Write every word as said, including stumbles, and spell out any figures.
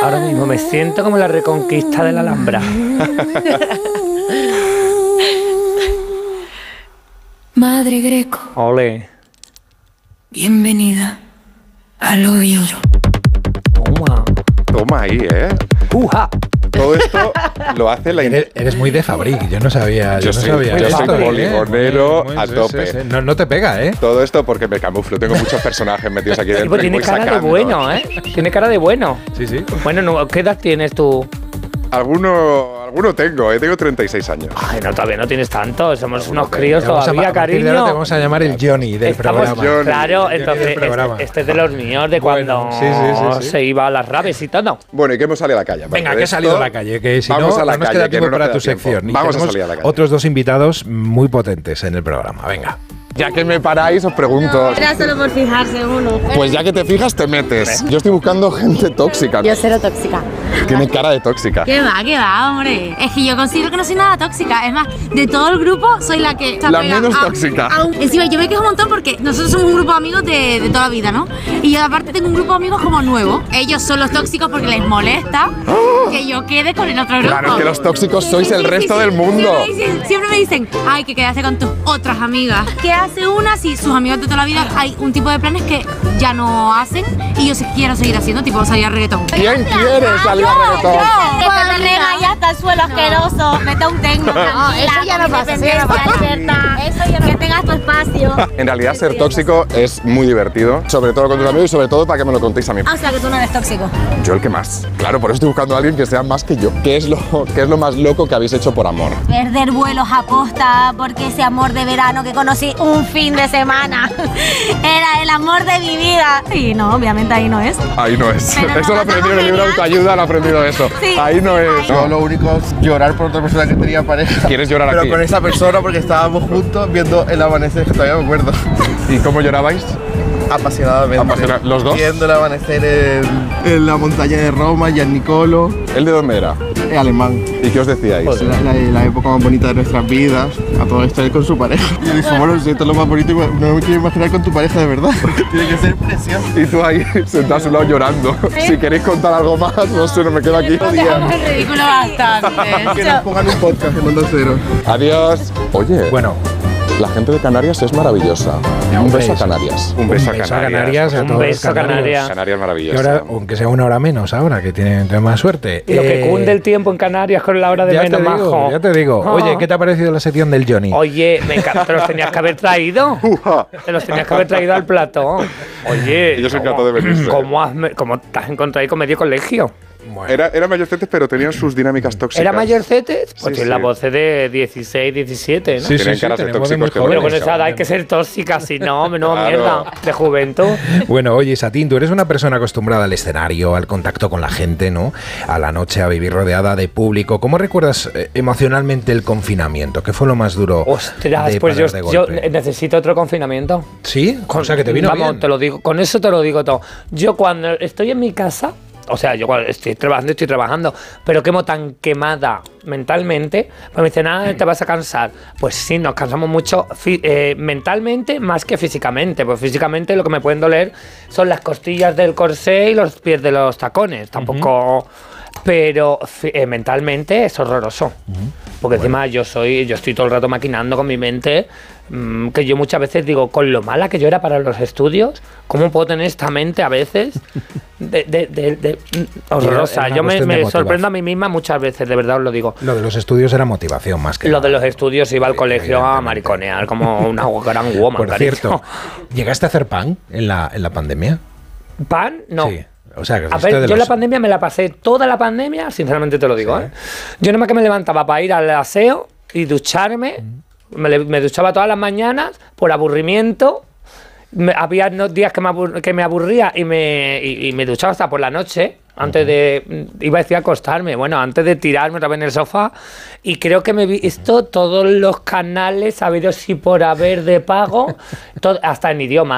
Ahora mismo me siento como la reconquista de la Alhambra. Madre Greco. Ole. Bienvenida al hoyo. Toma. Toma ahí, ¿eh? Uja. Todo esto lo hace la... Eres, eres muy de Fabric, yo no sabía. Yo, Yo no soy- sabía yo esto, soy ¿eh? poligonero Muy- muy- a sí, tope. sí, sí. No, no te pega, ¿eh? Todo esto porque me camuflo. Tengo muchos personajes metidos aquí dentro. Tipo, y tiene voy cara de sacando. bueno, ¿eh? Tiene cara de bueno. Sí, sí. Bueno, no, ¿qué edad tienes tú? Alguno, alguno tengo, ¿eh? Tengo treinta y seis años. Ay, no, todavía no tienes tanto. Somos unos tengo. críos Vamos a- todavía, a partir cariño. de ahora te vamos a llamar el Johnny del Estamos- programa. Johnny. Claro, Johnny entonces del programa. este, este es de los míos, de Bueno, cuando sí, sí, sí, sí. se iba a las raves y todo. Bueno, ¿y qué hemos salido a la calle? Venga, Aparte que de he salido esto, a la calle, que si vamos no, a la no nos calle, queda que tiempo no nos para queda tu tiempo. sección. Y Vamos a tenemos salir a la calle. otros dos invitados muy potentes en el programa. Venga. Ya que me paráis, os pregunto. Era solo por fijarse uno. Pues ya que te fijas, te metes. Yo estoy buscando gente tóxica. Yo cero tóxica. Tiene cara de tóxica. ¿Qué va, qué va, hombre? Es que yo considero que no soy nada tóxica. Es más, de todo el grupo soy la que se La apega menos a- tóxica. a un- Encima, yo me quejo un montón porque nosotros somos un grupo de amigos de, de toda la vida, ¿no? Y yo aparte tengo un grupo de amigos como nuevo. Ellos son los tóxicos porque les molesta que yo quede con el otro grupo. Claro, es que los tóxicos sois el Sí, sí, resto sí. del mundo. Siempre me, dicen, siempre me dicen, ay, que quedaste con tus otras amigas. ¿Qué hace una si sus amigos de toda la vida hay un tipo de planes que ya no hacen y yo sí quiero seguir haciendo, tipo salir a reggaetón? ¿Quién quiere salir a reggaetón? Que te nega ya hasta el suelo asqueroso, mete un tecno. No, eso ya no pasa, eso ya no pasa. Eso ya no. Que tengas tu espacio. En realidad, ser tóxico es muy divertido, sobre todo con tus amigos y sobre todo para que me lo contéis a mí. O sea que tú no eres tóxico. Yo el que más. Claro, por eso estoy buscando a alguien que sea más que yo. ¿Qué es lo, qué es lo más loco que habéis hecho por amor? Perder vuelos a posta porque ese amor de verano que conocí un fin de semana era el amor de mi vida. Y no, obviamente ahí no es. Ahí no es. Pero Eso lo nos aprendí en el libro de pasamos autoayuda, lo he aprendido eso. Sí. Ahí no es. Ahí No, lo único es llorar por otra persona que tenía pareja. ¿Quieres llorar Pero aquí? con esa persona porque estábamos juntos viendo el amanecer, que todavía me acuerdo. ¿Y cómo llorabais? Apasionadamente. Apasiona- ¿los dos? Viendo el amanecer en, en la montaña de Roma, Gian Nicolo, ¿Él de dónde era? es alemán. ¿Y qué os decíais? La, la- la época más bonita de nuestras vidas. A todo esto él con su pareja. Y dijo, bueno, si esto es lo más bonito, no me quiero imaginar con tu pareja de verdad. Tiene que ser precioso. Y tú ahí sentado a su lado llorando. Si queréis contar algo más, no sé, no me quedo aquí. Es ridículo bastante. Que nos pongan un podcast en Onda Cero. Adiós. Oye, Bueno, la gente de Canarias es maravillosa. Un beso a Canarias. Un beso a a Canarias. Canarias, a Un todos los beso a canarios. Canarias. Canarias Y maravillosa. ahora, aunque sea una hora menos ahora, que tienen más suerte. Y lo que Eh, cunde el tiempo en Canarias con la hora de ya te menos, digo, majo. ya te digo. Ah. Oye, ¿qué te ha parecido la sección del Johnny? Oye, me encanta. Te los tenías que haber traído. Uja. Te los tenías que haber traído al plato. Oye. Ellos ¿cómo- encantados de venirse. ¿Cómo, has, me- cómo te has encontrado ahí con medio colegio? Bueno, Era, era mayorcetes, pero tenían sus dinámicas tóxicas. ¿Era mayorcetes? Pues Sí, tiene la sí. voz de dieciséis, diecisiete, ¿no? sí, sí, Tienen sí, caras de tenemos de tóxicos muy que Pero jóvenes. con esa edad hay que ser tóxica, si no, menudo Claro. mierda de juventud. Bueno, oye, Satín, tú eres una persona acostumbrada al escenario, al contacto con la gente, ¿no? A la noche, a vivir rodeada de público. ¿Cómo recuerdas eh, emocionalmente el confinamiento? ¿Qué fue lo más duro? Ostras, de pues yo, parar de yo golpe? necesito otro confinamiento. ¿Sí? O sea, que te vino Vamos, bien. te lo digo, con eso te lo digo todo. Yo cuando estoy en mi casa, o sea, yo cuando estoy trabajando, estoy trabajando, pero quemo tan quemada mentalmente, pues me dicen, ah, te vas a cansar. Pues sí, nos cansamos mucho fi- eh, mentalmente más que físicamente. Pues físicamente lo que me pueden doler son las costillas del corsé y los pies de los tacones. Tampoco... Pero fi- eh, mentalmente es horroroso. Porque encima yo soy, yo estoy todo el rato maquinando con mi mente, mm, que yo muchas veces digo, con lo mala que yo era para los estudios, ¿cómo puedo tener esta mente a veces de, de, de, de- mm, horrorosa? Era una Yo me, cuestión de me motivación. sorprendo a mí misma muchas veces, de verdad os lo digo. Lo de los estudios era motivación más que Lo de nada. los estudios iba al Sí, colegio a evidentemente. mariconear como una gran woman. Por cariño. cierto, ¿llegaste a hacer pan en la, en la pandemia? ¿Pan? No. Sí. O sea, que A fuiste ver, de yo los- la pandemia me la pasé toda la pandemia, sinceramente te lo digo, Sí. ¿eh? Yo nada más que me levantaba para ir al aseo y ducharme, me, le- me duchaba todas las mañanas por aburrimiento. Me- había no- días que me, abur- que me aburría y me, y, y me duchaba hasta por la noche, antes de, iba a decir acostarme, bueno, antes de tirarme otra vez en el sofá. Y creo que me he visto todos los canales habidos y por haber de pago, todo, hasta en idioma.